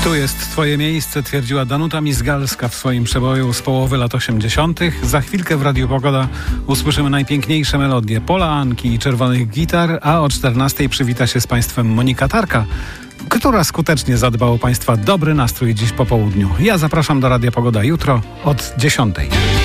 Tu jest twoje miejsce, twierdziła Danuta Mizgalska w swoim przeboju z połowy lat 80. Za chwilkę w Radiu Pogoda usłyszymy najpiękniejsze melodie Pola Anki i Czerwonych Gitar, a o 14 przywita się z Państwem Monika Tarka, która skutecznie zadba o Państwa dobry nastrój dziś po południu. Ja zapraszam do Radia Pogoda jutro od 10.